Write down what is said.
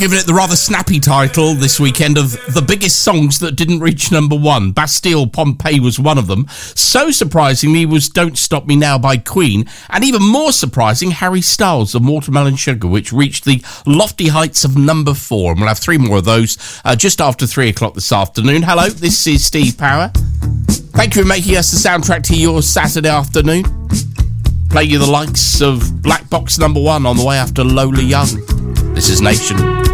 Giving it the rather snappy title this weekend of the biggest songs that didn't reach number one. Bastille Pompeii was one of them. So surprisingly was Don't Stop Me Now by Queen. And even more surprising, Harry Styles of Watermelon Sugar, which reached the lofty heights of number 4. And we'll have 3 more of those just after 3 o'clock this afternoon. Hello, this is Steve Power. Thank you for making us the soundtrack to your Saturday afternoon. Play you the likes of Black Box number 1 on the way after Lola Young. This is Nation.